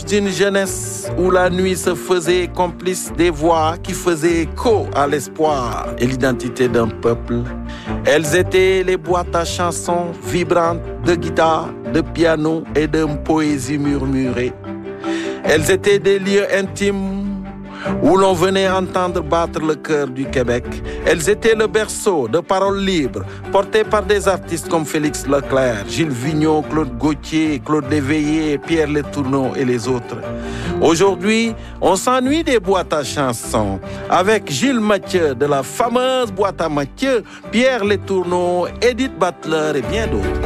l'image d'une jeunesse où la nuit se faisait complice des voix qui faisaient écho à l'espoir et l'identité d'un peuple. Elles étaient les boîtes à chansons vibrantes de guitare, de piano et de poésie murmurée. Elles étaient des lieux intimes où l'on venait entendre battre le cœur du Québec. Elles étaient le berceau de paroles libres, portées par des artistes comme Félix Leclerc, Gilles Vigneault, Claude Gauthier, Claude Léveillé, Pierre Letourneau et les autres. Aujourd'hui, on s'ennuie des boîtes à chansons. Avec Gilles Mathieu de la fameuse boîte à Mathieu, Pierre Letourneau, Edith Butler et bien d'autres.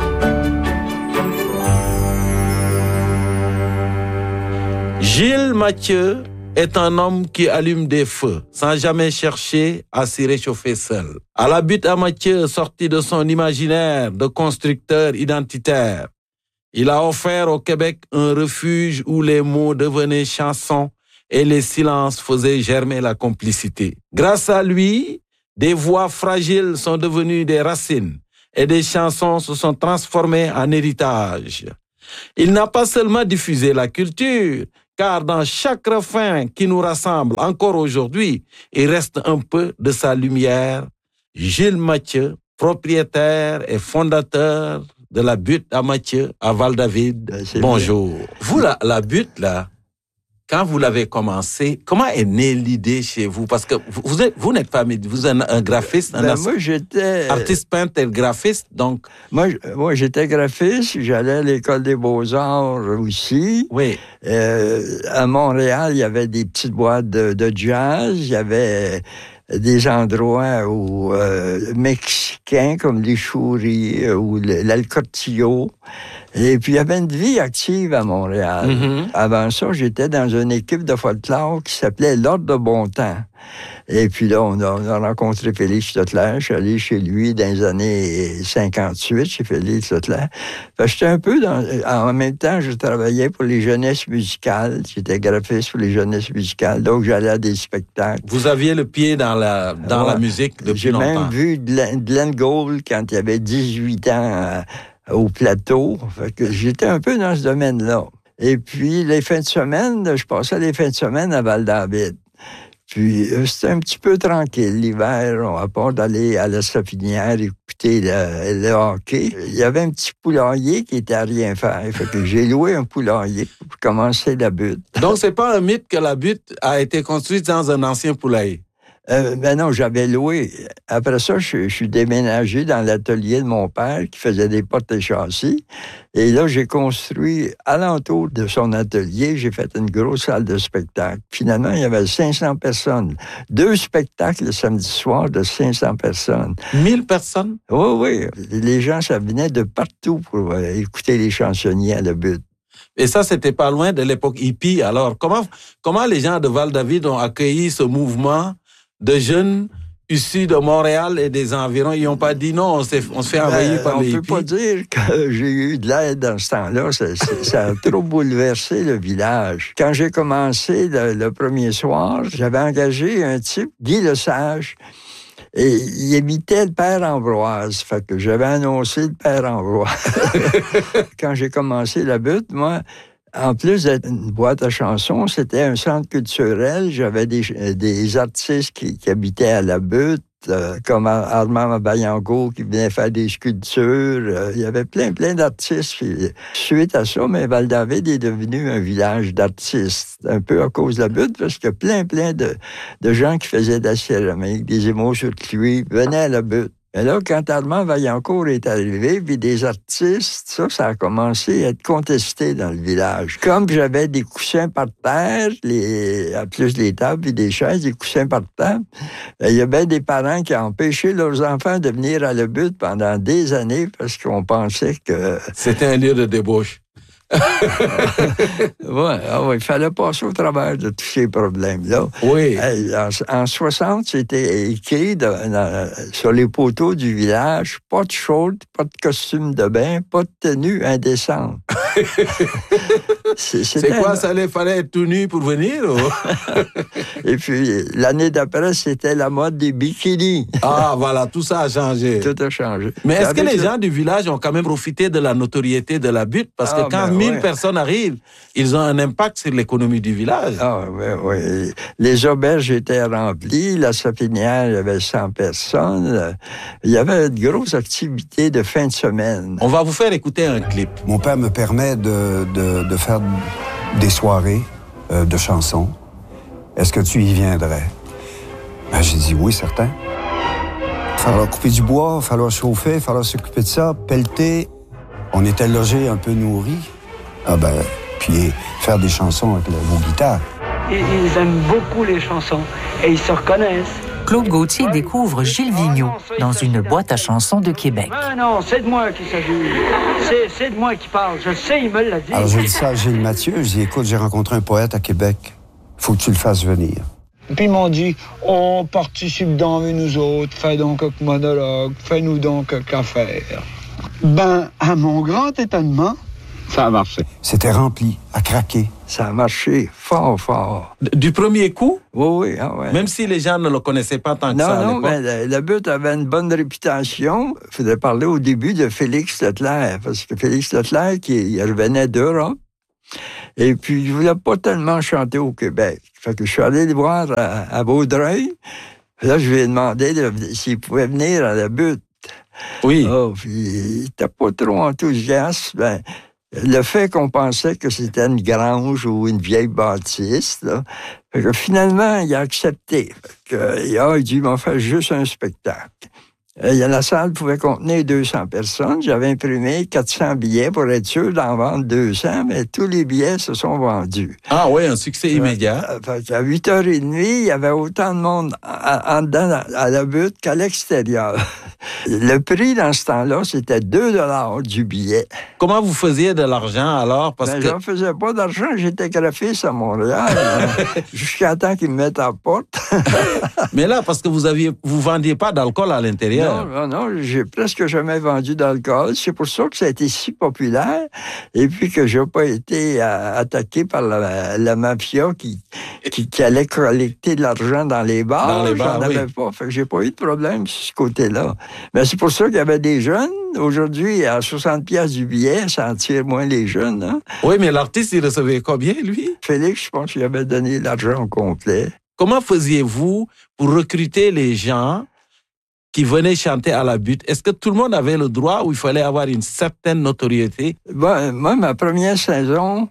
Gilles Mathieu est un homme qui allume des feux sans jamais chercher à s'y réchauffer seul. À la butte à Mathieu, sorti de son imaginaire de constructeur identitaire, il a offert au Québec un refuge où les mots devenaient chansons et les silences faisaient germer la complicité. Grâce à lui, des voix fragiles sont devenues des racines et des chansons se sont transformées en héritage. Il n'a pas seulement diffusé la culture, car dans chaque refrain qui nous rassemble encore aujourd'hui, il reste un peu de sa lumière. Gilles Mathieu, propriétaire et fondateur de la butte à Mathieu, à Val-David. Bonjour. Bien. Vous, la butte, là, quand vous l'avez commencé, comment est née l'idée chez vous? Parce que vous n'êtes pas, vous êtes un graphiste, moi, j'étais artiste, peintre et graphiste, donc. Moi, j'étais graphiste, j'allais à l'école des beaux-arts aussi. Oui. À Montréal, il y avait des petites boîtes de jazz, il y avait des endroits où mexicains comme les Chouris ou l'Alcortillo. Et puis, il y avait une vie active à Montréal. Mm-hmm. Avant ça, j'étais dans une équipe de folklore qui s'appelait l'Ordre de Bon Temps. Et puis là, on a rencontré Félix Leclerc. Je suis allé chez lui dans les années 58, chez Félix Leclerc. J'étais un peu en même temps, je travaillais pour les jeunesses musicales. J'étais graphiste pour les jeunesses musicales. Donc, j'allais à des spectacles. Vous aviez le pied dans la musique depuis longtemps. J'ai même vu Glenn Gould quand il avait 18 ans au plateau. Fait que j'étais un peu dans ce domaine-là. Et puis, les fins de semaine, je passais les fins de semaine à Val-David. Puis, c'était un petit peu tranquille l'hiver, à part d'aller à la Sapinière écouter le hockey. Il y avait un petit poulailler qui était à rien faire. Fait que j'ai loué un poulailler pour commencer la butte. Donc, c'est pas un mythe que la butte a été construite dans un ancien poulailler? Ben non, j'avais loué. Après ça, je suis déménagé dans l'atelier de mon père qui faisait des portes et châssis. Et là, j'ai construit alentour de son atelier, j'ai fait une grosse salle de spectacle. Finalement, il y avait 500 personnes. 2 spectacles le samedi soir de 500 personnes. 1000 personnes? Oui. Les gens, ça venait de partout pour écouter les chansonniers à la butte. Et ça, c'était pas loin de l'époque hippie. Alors, comment les gens de Val-David ont accueilli ce mouvement de jeunes issus de Montréal et des environs? Ils n'ont pas dit non, on se fait envahir par les hippies. On ne peut pas dire que j'ai eu de l'aide dans ce temps-là. Ça a trop bouleversé le village. Quand j'ai commencé le premier soir, j'avais engagé un type, Guy Lesage, et il imitait le père Ambroise. Fait que j'avais annoncé le père Ambroise. Quand j'ai commencé la butte, moi, en plus d'être une boîte à chansons, c'était un centre culturel. J'avais des artistes qui habitaient à la butte, comme Armand Bayango qui venait faire des sculptures. Il y avait plein d'artistes. Puis, suite à ça, mais Val-David est devenu un village d'artistes, un peu à cause de la butte, parce que plein de gens qui faisaient de la céramique, des émaux sur cuir, venaient à la butte. Mais là, quand Armand Vaillancourt est arrivé, puis des artistes, ça a commencé à être contesté dans le village. Comme j'avais des coussins par terre, en plus des tables et des chaises, des coussins par terre, il y avait des parents qui ont empêché leurs enfants de venir à la butte pendant des années parce qu'on pensait que... C'était un lieu de débauche. Il fallait passer au travers de tous ces problèmes-là. Oui. En 60, c'était écrit sur les poteaux du village, pas de short, pas de costume de bain, pas de tenue indécente. C'est quoi, ça fallait être tout nu pour venir? Et puis, l'année d'après, c'était la mode des bikinis. Ah, voilà, tout ça a changé. Tout a changé. Mais est-ce que les gens du village ont quand même profité de la notoriété de la butte? Parce que quand 1000 personnes arrivent, ils ont un impact sur l'économie du village. Ah, oui. Les auberges étaient remplies, la sapinière, il y avait 100 personnes. Il y avait de grosses activités de fin de semaine. On va vous faire écouter un clip. Mon père me permet de faire des soirées de chansons. Est-ce que tu y viendrais? Ben, j'ai dit oui, certain. Il falloir couper du bois, il falloir chauffer, il falloir s'occuper de ça, pelleter. On était logés, un peu nourris. Puis faire des chansons avec vos guitares. Ils aiment beaucoup les chansons et ils se reconnaissent. Claude Gauthier découvre Gilles Vigneault dans une boîte à chansons de Québec. Non, c'est de moi qui s'agit. C'est de moi qui parle. Je sais, il me l'a dit. Alors, j'ai dit ça à Gilles Mathieu. Je dis, écoute, j'ai rencontré un poète à Québec. Faut que tu le fasses venir. Puis ils m'ont dit, on participe donc avec nous autres, fais donc un monologue, fais-nous donc qu'à faire. Ben, à mon grand étonnement, ça a marché. C'était rempli, à craquer. Ça a marché fort, fort. Du premier coup? Oui. Même si les gens ne le connaissaient pas tant que ça à l'époque. Mais la butte avait une bonne réputation. Il faudrait parler au début de Félix Leclerc, parce que Félix Leclerc, il revenait d'Europe, et puis il ne voulait pas tellement chanter au Québec. Fait que je suis allé le voir à Vaudreuil. Là, je lui ai demandé s'il pouvait venir à la butte. Oui. Puis il n'était pas trop enthousiaste. Le fait qu'on pensait que c'était une grange ou une vieille bâtisse, là, fait que finalement, il a accepté. Il a dit, il m'a fait juste un spectacle. La salle pouvait contenir 200 personnes. J'avais imprimé 400 billets pour être sûr d'en vendre 200, mais tous les billets se sont vendus. Ah oui, un succès immédiat. À 8h30, il y avait autant de monde en dedans à la butte qu'à l'extérieur. Le prix dans ce temps-là, c'était 2 $ du billet. Comment vous faisiez de l'argent alors? Je ne faisais pas d'argent, j'étais graphiste à Montréal, jusqu'à temps qu'ils me mettent à la porte. Mais là, parce que vous vendiez pas d'alcool à l'intérieur. Non, j'ai presque jamais vendu d'alcool. C'est pour ça que ça a été si populaire et puis que je n'ai pas été attaqué par la mafia qui allait collecter de l'argent dans les bars. J'en avais pas. Fait que j'ai pas eu de problème sur ce côté-là. Mais c'est pour ça qu'il y avait des jeunes. Aujourd'hui, à 60$ du billet, ça attire moins les jeunes. Hein? Oui, mais l'artiste, il recevait combien, lui? Félix, je pense qu'il avait donné l'argent complet. Comment faisiez-vous pour recruter les gens qui venaient chanter à la butte? Est-ce que tout le monde avait le droit ou il fallait avoir une certaine notoriété? Moi, ma première saison,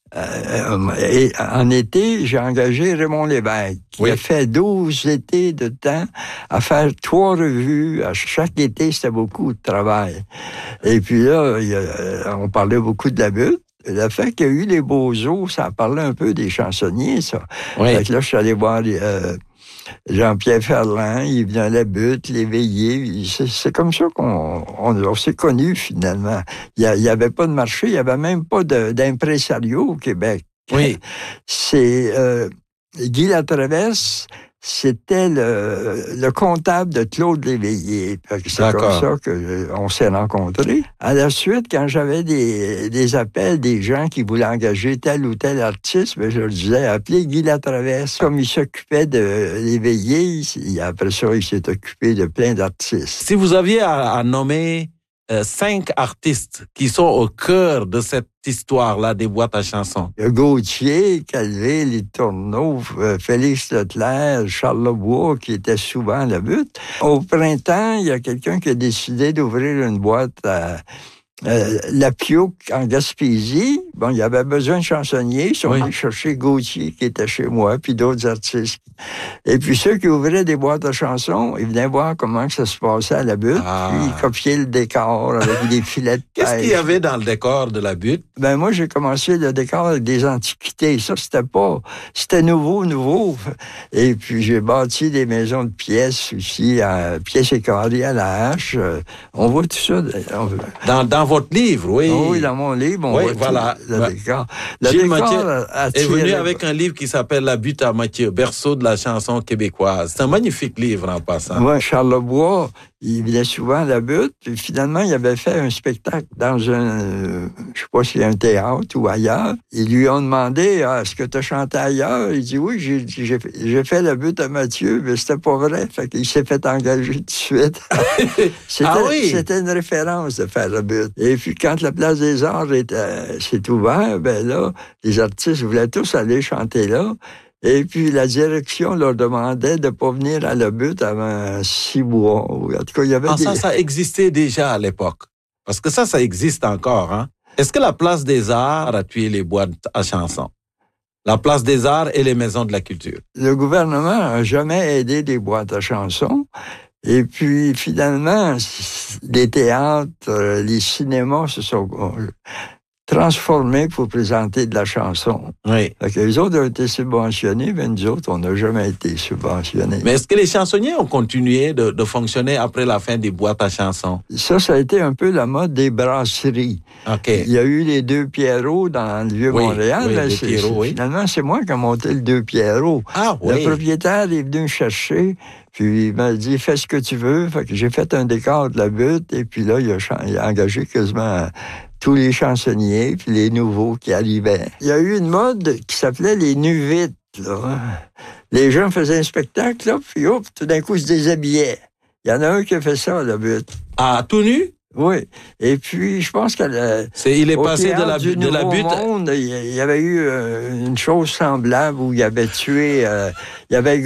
en été, j'ai engagé Raymond Lévesque, qui a fait 12 étés de temps à faire 3 revues. À chaque été, c'était beaucoup de travail. Et puis là, on parlait beaucoup de la butte. Le fait qu'il y a eu les Beaux-Eaux, ça parlait un peu des chansonniers, ça. Oui. Fait que là, je suis allé voir Jean-Pierre Ferland, il venait à la butte, l'éveiller. C'est comme ça qu'on s'est connus, finalement. Il n'y avait pas de marché, il n'y avait même pas d'impresario au Québec. Oui. C'est Guy Latraverse, c'était le comptable de Claude Léveillé. C'est comme ça qu'on s'est rencontrés. À la suite, quand j'avais des appels des gens qui voulaient engager tel ou tel artiste, je leur disais, appelez Guy Latraverse. Comme il s'occupait de Léveillé, après ça, il s'est occupé de plein d'artistes. Si vous aviez à nommer 5 artistes qui sont au cœur de cette histoire-là des boîtes à chansons. Gauthier, Calvé, Les Tourneaux, Félix Leclerc, Charles Lebois, qui était souvent à la butte. Au printemps, il y a quelqu'un qui a décidé d'ouvrir une boîte à La Pioque en Gaspésie. Bon, il y avait besoin de chansonniers. Ils sont allés chercher Gauthier, qui était chez moi, puis d'autres artistes. Et puis ceux qui ouvraient des boîtes à chansons, ils venaient voir comment ça se passait à la butte, puis ils copiaient le décor avec des filets de pêche. Qu'est-ce qu'il y avait dans le décor de la butte? Moi, j'ai commencé le décor avec des antiquités. Ça, c'était nouveau. Et puis, j'ai bâti des maisons de pièces aussi, pièces et carrés à la hache. On voit tout ça. Dans votre livre, oui. Oui, dans mon livre, on voit tout le décor. Gilles Mathieu est venu avec un livre qui s'appelle La butte à Mathieu, berceau de la chanson québécoise. C'est un magnifique livre en passant. Moi, Charles Lebois, il venait souvent à la butte. Puis finalement, il avait fait un spectacle dans je sais pas si un théâtre ou ailleurs. Ils lui ont demandé, est-ce que tu as chanté ailleurs? Il dit, oui, j'ai fait la butte à Mathieu, mais c'était pas vrai. Fait qu'il s'est fait engager tout de suite. C'était une référence de faire la butte. Et puis, quand la Place des Arts s'est ouverte, ben là, les artistes voulaient tous aller chanter là. Et puis, la direction leur demandait de ne pas venir à la butte avant 6 mois. En tout cas, il y avait ça existait déjà à l'époque. Parce que ça existe encore. Hein? Est-ce que la Place des Arts a tué les boîtes à chansons? La Place des Arts et les maisons de la culture. Le gouvernement n'a jamais aidé les boîtes à chansons. Et puis, finalement, les théâtres, les cinémas se sont transformés pour présenter de la chanson. Oui. Les autres ont été subventionnés, mais nous autres, on n'a jamais été subventionnés. Mais est-ce que les chansonniers ont continué de fonctionner après la fin des boîtes à chansons? Ça a été un peu la mode des brasseries. Okay. Il y a eu les Deux Pierrots dans le Vieux-Montréal. Finalement, c'est moi qui ai monté le Deux Pierrots. Le propriétaire est venu me chercher, puis il m'a dit, fais ce que tu veux. Fait que j'ai fait un décor de la butte, et puis là, il a engagé quasiment tous les chansonniers, puis les nouveaux qui arrivaient. Il y a eu une mode qui s'appelait les nuvites, là. Les gens faisaient un spectacle, là, puis tout d'un coup, ils se déshabillaient. Il y en a un qui a fait ça à la butte. Ah, tout nu? Oui. Et puis, je pense qu'il est passé de la butte. Monde, il y avait eu une chose semblable où il avait tué, il y avait